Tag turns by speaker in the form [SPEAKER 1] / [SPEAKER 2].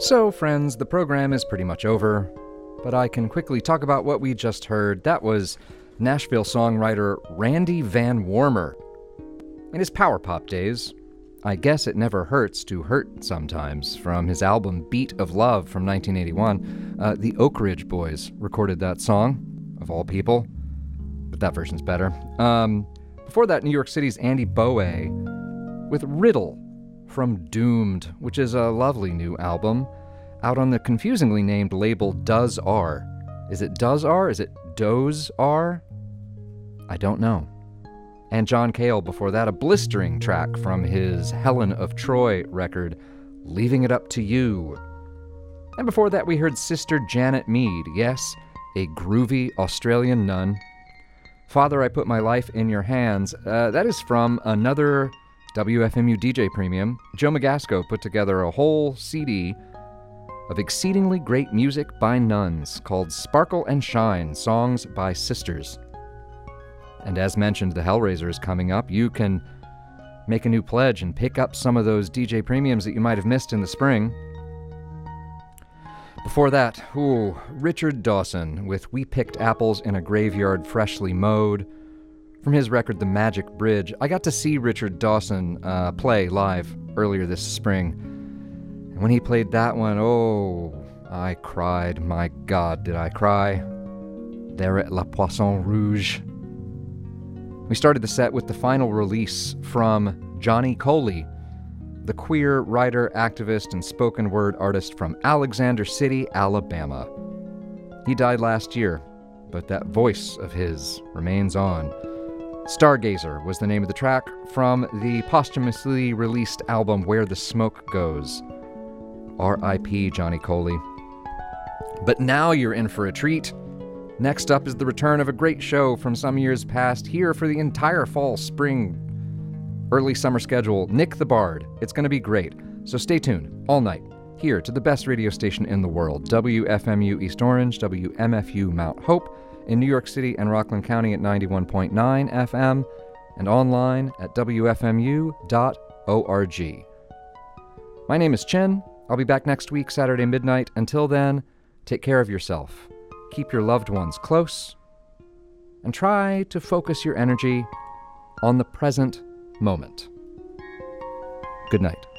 [SPEAKER 1] So, friends, the program is pretty much over, but I can quickly talk about what we just heard. That was Nashville songwriter Randy Van Warmer. In his power pop days, I guess it never hurts to hurt sometimes, from his album Beat of Love from 1981. The Oak Ridge Boys recorded that song, of all people, but that version's better. Before that, New York City's Andy Bowie with Riddle from Doomed, which is a lovely new album, out on the confusingly named label Does R. Is it Does R? Is it Doze R? I don't know. And John Cale before that, a blistering track from his Helen of Troy record, Leaving It Up to You. And before that, we heard Sister Janet Mead, yes, a groovy Australian nun. Father, I Put My Life in Your Hands. That is from another WFMU DJ Premium. Joe Magasco put together a whole CD of exceedingly great music by nuns called Sparkle and Shine, Songs by Sisters. And as mentioned, the Hellraiser is coming up. You can make a new pledge and pick up some of those DJ Premiums that you might have missed in the spring. Before that, Richard Dawson with We Picked Apples in a Graveyard Freshly Mowed. From his record, The Magic Bridge. I got to see Richard Dawson play live earlier this spring. And when he played that one, I cried. My God, did I cry. There at La Poisson Rouge. We started the set with the final release from Johnny Coley, the queer writer, activist, and spoken word artist from Alexander City, Alabama. He died last year, but that voice of his remains on. Stargazer was the name of the track from the posthumously released album Where the Smoke Goes. R.I.P. Johnny Coley. But now you're in for a treat. Next up is the return of a great show from some years past, here for the entire fall, spring, early summer schedule, Nick the Bard. It's going to be great. So stay tuned all night here to the best radio station in the world, WFMU East Orange, WMFU Mount Hope, in New York City and Rockland County at 91.9 FM, and online at WFMU.org. My name is Chen. I'll be back next week, Saturday midnight. Until then, take care of yourself. Keep your loved ones close, and try to focus your energy on the present moment. Good night.